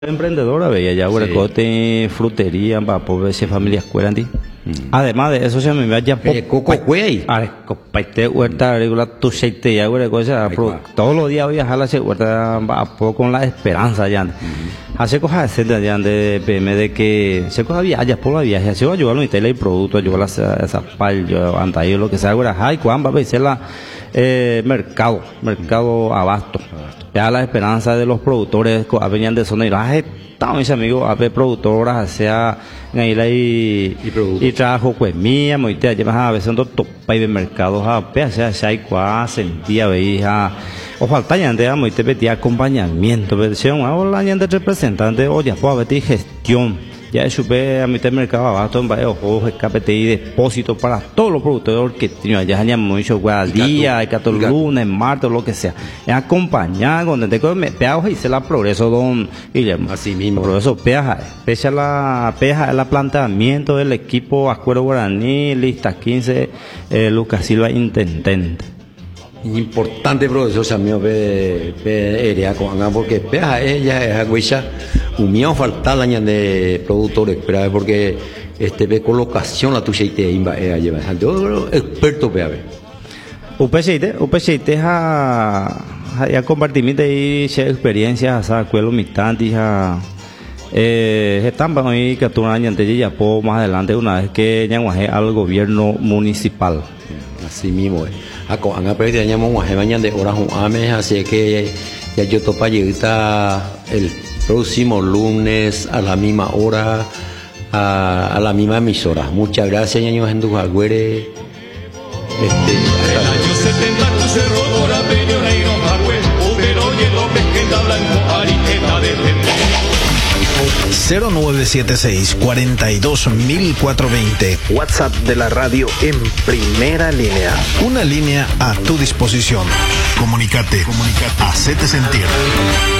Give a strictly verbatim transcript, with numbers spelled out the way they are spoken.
Emprendedora, veía ya huecote, frutería, para poder ser familias cueranti. Además de eso, se me vaya Eh, coco cuey. Are, copaite huerta, regular tu seite ya huele cosa, todos los días voy a jalar ese huerta a poco con la esperanza ya. Hace cosas decentes ya de P M de que se coja viajes por la viaje, así va a ayudar a los y productos, ayudar a esa pal, yo antayo lo que sea, ahora hay cuán va a ser la eh, mercado, mercado abasto. Ya la esperanza de los productores venían de zona y las estamos mis amigos a ver productoras sea ahí y y, y trabajo pues mía muy te llevas a veces un topa y de mercados a pe sea hay cuá sentía veía o falta ya de muy te petía acompañamiento versión ahora ya de representante o ya puedo ver gestión ya supe a mi mercado abasto en varios ojos escapete y depósito para todos los productores que tienen ya ya mucho al día hay que lunes martes lo que sea es acompañar con te me peajo y se la progreso don Guillermo así mismo progreso peaja pecha la peja el planteamiento del equipo Acuerdo Guaraní lista quince eh, Lucas Silva intendente importante profesor Samio pe pe area con porque peja ella es agüilla un mío falta la de productores pero porque este ve colocación la tuya y te imba ella lleva experto pe a ver upcite upcite ha ya compartimiento y experiencias a cuelo mitad ya eh están para mí que tu año antes ya po más adelante una vez que ñanguaje al gobierno municipal así mismo es a con a perder ya mo mañana de horas un ame así que ya yo topa llegar el próximo lunes a la misma hora a, a la misma emisora. Muchas gracias ñaño en tu agüere este el año setenta cruce rodora peñora y no jagüe pero oye López que está blanco ariqueta de cero nueve siete seis cuarenta y dos mil cuatrocientos veinte WhatsApp de la radio en primera línea. Una línea a tu disposición. Comunicate, comunicate, hacete sentir.